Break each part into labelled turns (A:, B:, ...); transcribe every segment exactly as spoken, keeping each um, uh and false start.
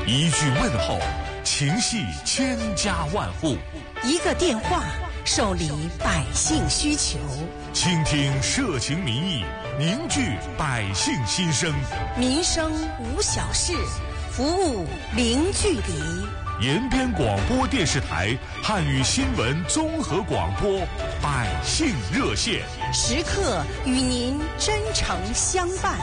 A: 一句问候，情系千家万户；
B: 一个电话，受理百姓需求。
A: 倾听社情民意，凝聚百姓心声。
B: 民生无小事，服务零距离。
A: 延边广播电视台汉语新闻综合广播百姓热线，
B: 时刻与您真诚相伴。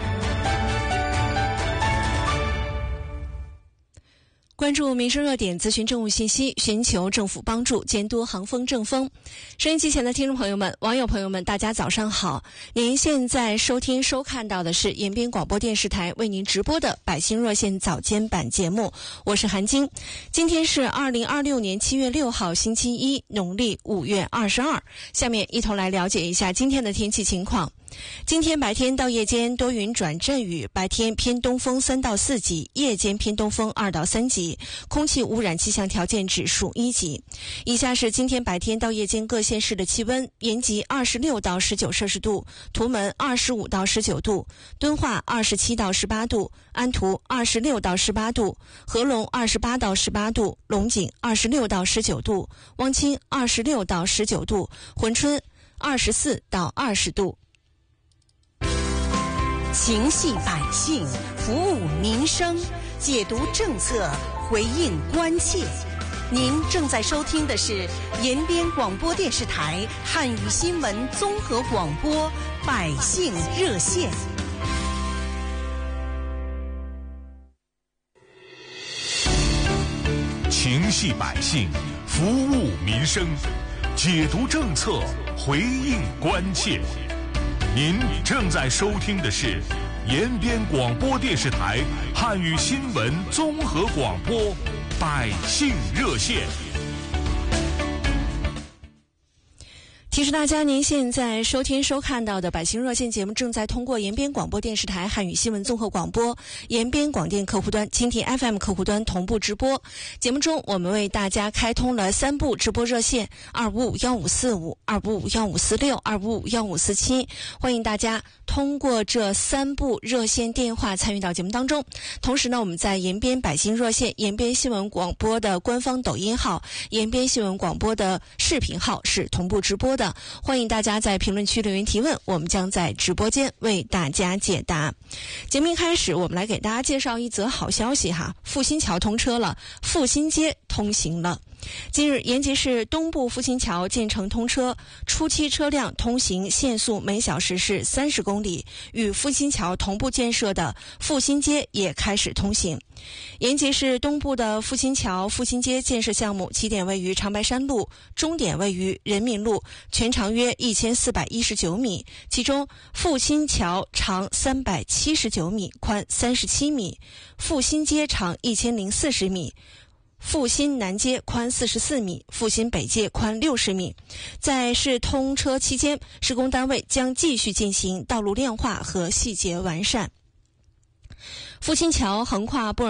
B: 关注民生热点，咨询政务信息，寻求政府帮助，监督航风政风。收音机前的听众朋友们、网友朋友们，大家早上好！您现在收听收看到的是延边广播电视台为您直播的百姓热线早间版节目，我是韩晶。今天是二零二六年七月六号星期一，农历五月二十二。下面一同来了解一下今天的天气情况。今天白天到夜间多云转阵雨，白天偏东风三到四级，夜间偏东风二到三级，空气污染气象条件指数一级。以下是今天白天到夜间各县市的气温：延吉二十六到十九摄氏度，图门二十五到十九度，敦化二十七到十八度，安图二十六到十八度，合龙二十八到十八度，龙井二十六到十九度，汪清二十六到十九度，珲春二十四到二十度。情系百姓，服务民生，解读政策，回应关切。您正在收听的是延边广播电视台汉语新闻综合广播百姓热线。
A: 情系百姓，服务民生，解读政策，回应关切。您正在收听的是延边广播电视台汉语新闻综合广播百姓热线。
B: 提示大家，您现在收听收看到的百姓热线节目正在通过延边广播电视台汉语新闻综合广播、延边广电客户端、蜻蜓 F M 客户端同步直播。节目中，我们为大家开通了三部直播热线：二五五幺五四五、二五五幺五四六、二五五幺五四七。欢迎大家通过这三部热线电话参与到节目当中。同时呢，我们在延边百姓热线、延边新闻广播的官方抖音号、延边新闻广播的视频号是同步直播的。欢迎大家在评论区留言提问，我们将在直播间为大家解答。节目一开始，我们来给大家介绍一则好消息哈，复兴桥通车了，复兴街通行了。近日，延吉市东部复兴桥建成通车，初期车辆通行限速每小时是三十公里，与复兴桥同步建设的复兴街也开始通行。延吉市东部的复兴桥复兴街建设项目起点位于长白山路，终点位于人民路，全长约一千四百一十九米，其中复兴桥长三百七十九米，宽三十七米，复兴街长一千零四十米，复兴南街宽四十四米，复兴北街宽六十米。在市通车期间，施工单位将继续进行道路亮化和细节完善。复兴桥横跨布尔